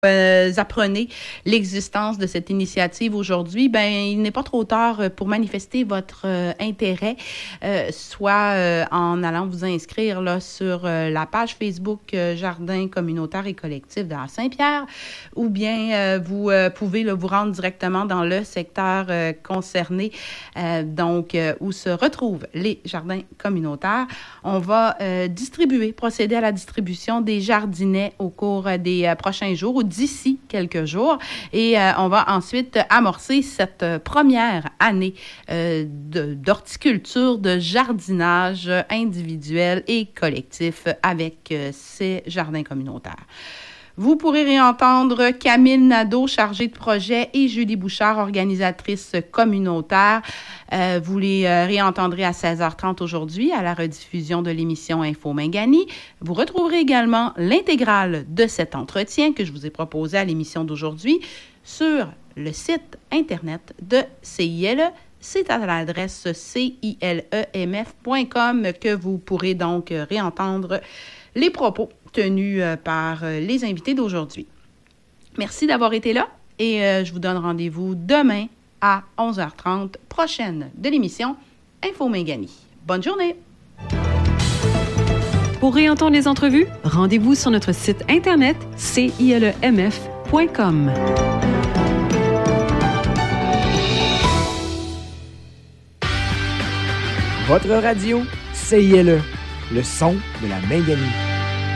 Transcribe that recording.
apprenez l'existence de cette initiative aujourd'hui, il n'est pas trop tard pour manifester votre intérêt, soit en allant vous inscrire là, sur la page Facebook Jardin communautaire et collectif de la Saint-Pierre, ou bien vous pouvez vous rendre directement dans le secteur concerné, où se retrouvent les jardins communautaires. On va procéder à la distribution des jardinets au cours des prochains jours ou d'ici quelques jours. Et on va ensuite amorcer cette première année d'horticulture, de jardinage individuel et collectif avec ces jardins communautaires. Vous pourrez réentendre Camille Nadeau, chargée de projet, et Julie Bouchard, organisatrice communautaire. Vous les réentendrez à 16h30 aujourd'hui à la rediffusion de l'émission Info Mingani. Vous retrouverez également l'intégrale de cet entretien que je vous ai proposé à l'émission d'aujourd'hui sur le site Internet de CILE. C'est à l'adresse cilemf.com que vous pourrez donc réentendre les propos tenus par les invités d'aujourd'hui. Merci d'avoir été là et je vous donne rendez-vous demain à 11h30, prochaine de l'émission Info Mingani. Bonne journée! Pour réentendre les entrevues, rendez-vous sur notre site internet cilemf.com. Votre radio, CILE, le son de la Mingani.